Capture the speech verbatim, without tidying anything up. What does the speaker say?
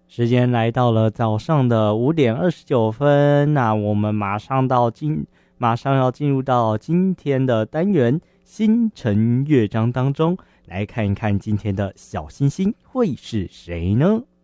时间来到了早上的五点二十九分，那我们马上到今马上要进入到今天的单元星辰乐章当中，来看一看今天的小星星会是谁呢？